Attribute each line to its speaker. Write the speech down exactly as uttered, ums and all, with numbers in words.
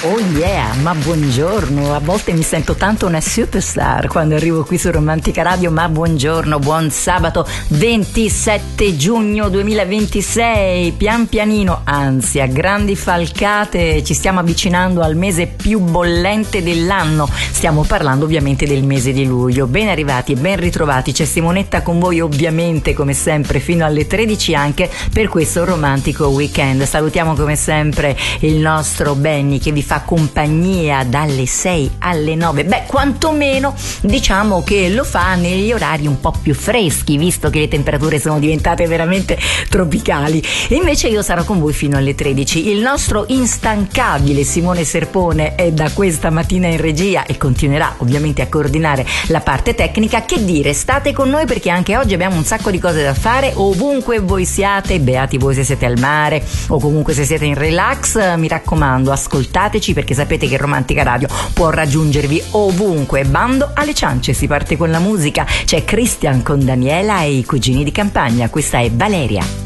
Speaker 1: Oh yeah, ma buongiorno, a volte mi sento tanto una superstar quando arrivo qui su Romantica Radio, ma buongiorno, buon sabato ventisette giugno duemilaventisei, pian pianino, anzi a grandi falcate ci stiamo avvicinando al mese più bollente dell'anno, stiamo parlando ovviamente del mese di luglio. Ben arrivati e ben ritrovati, c'è Simonetta con voi ovviamente come sempre fino alle tredici anche per questo romantico weekend. Salutiamo come sempre il nostro Benny che vi fa compagnia dalle sei alle nove, beh quantomeno diciamo che lo fa negli orari un po' più freschi visto che le temperature sono diventate veramente tropicali, e invece io sarò con voi fino alle tredici. Il nostro instancabile Simone Serpone è da questa mattina in regia e continuerà ovviamente a coordinare la parte tecnica. Che dire, state con noi perché anche oggi abbiamo un sacco di cose da fare ovunque voi siate, beati voi se siete al mare o comunque se siete in relax, mi raccomando ascoltateci perché sapete che Romantica Radio può raggiungervi ovunque. Bando alle ciance, si parte con la musica, c'è Christian con Daniela e i cugini di campagna, questa è Valeria.